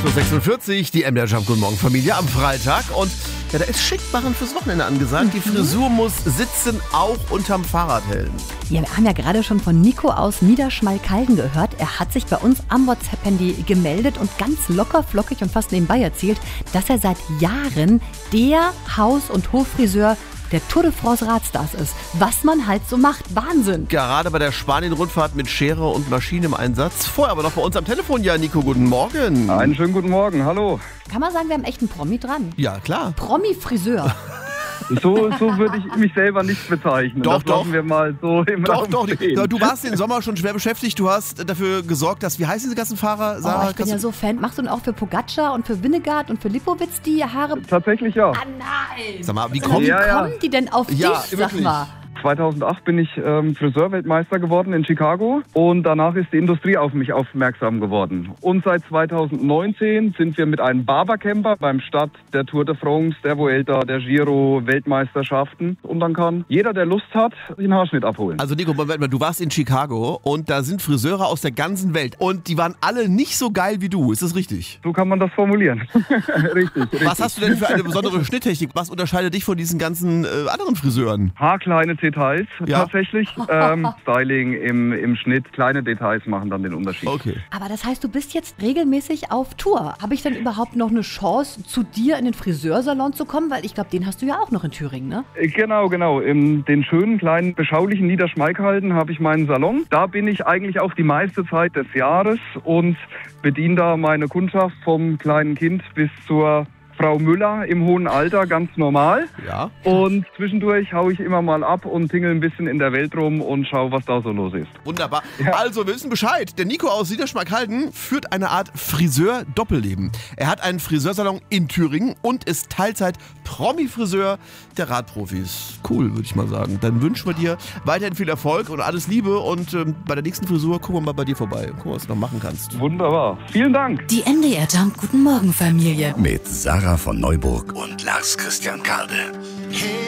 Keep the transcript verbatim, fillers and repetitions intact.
acht Uhr sechsundvierzig, die M D R Jump Guten Morgen Familie am Freitag. Und ja, da ist Schickmachen fürs Wochenende angesagt. Die Frisur muss sitzen, auch unterm Fahrradhelm. Ja, wir haben ja gerade schon von Nico aus Niederschmalkalden gehört. Er hat sich bei uns am WhatsApp-Handy gemeldet und ganz locker, flockig und fast nebenbei erzählt, dass er seit Jahren der Haus- und Hoffriseur der Tour de France Radstars ist. Was man halt so macht. Wahnsinn. Gerade bei der Spanien-Rundfahrt mit Schere und Maschine im Einsatz. Vorher aber noch bei uns am Telefon. Ja, Nico, guten Morgen. Einen schönen guten Morgen, hallo. Kann man sagen, wir haben echt einen Promi dran? Ja, klar. Promi-Friseur. So, so würde ich mich selber nicht bezeichnen. Doch, das doch. lassen wir mal so im Doch, Raum doch. stehen. Du warst den Sommer schon schwer beschäftigt. Du hast dafür gesorgt, dass, wie heißen diese ganzen Fahrer? Sarah, Oh, ich bin ja so Fan. Machst du denn auch für Pogacar und für Wingegaard und für Lipowitz die Haare? Tatsächlich ja. Ah nein! Sag mal, wie Sag mal, kommt wie Ja, ja. kommen die denn auf Ja, dich, sag wirklich. mal? zweitausendacht bin ich ähm, Friseurweltmeister geworden in Chicago und danach ist die Industrie auf mich aufmerksam geworden. Und seit zweitausendneunzehn sind wir mit einem Barbercamper beim Start der Tour de France, der Vuelta, der Giro, Weltmeisterschaften. Und dann kann jeder, der Lust hat, den Haarschnitt abholen. Also Nico, Moment mal, du warst in Chicago und da sind Friseure aus der ganzen Welt und die waren alle nicht so geil wie du, ist das richtig? So kann man das formulieren. richtig, richtig. Was hast du denn für eine besondere Schnitttechnik? Was unterscheidet dich von diesen ganzen äh, anderen Friseuren? Haarkleine Details Ja. tatsächlich. Ähm, Styling im, im Schnitt, kleine Details machen dann den Unterschied. Okay. Aber das heißt, du bist jetzt regelmäßig auf Tour. Habe ich denn überhaupt noch eine Chance, zu dir in den Friseursalon zu kommen? Weil ich glaube, den hast du ja auch noch in Thüringen, ne? Äh, Genau, genau. In den schönen, kleinen, beschaulichen Niederschmalkalden habe ich meinen Salon. Da bin ich eigentlich auch die meiste Zeit des Jahres und bediene da meine Kundschaft vom kleinen Kind bis zur Frau Müller im hohen Alter, ganz normal. Ja. Und zwischendurch haue ich immer mal ab und tingle ein bisschen in der Welt rum und schaue, was da so los ist. Wunderbar. Also, wir wissen Bescheid. Der Nico aus Niederschmalkalden führt eine Art Friseur-Doppelleben. Er hat einen Friseursalon in Thüringen und ist Teilzeit-Promi-Friseur der Radprofis. Cool, würde ich mal sagen. Dann wünschen wir dir weiterhin viel Erfolg und alles Liebe. Und ähm, bei der nächsten Frisur gucken wir mal bei dir vorbei. Gucken, was du noch machen kannst. Wunderbar. Vielen Dank. Die M D R Jump Guten Morgen Familie. Mit Sarah von Neuburg und Lars Christian Kade.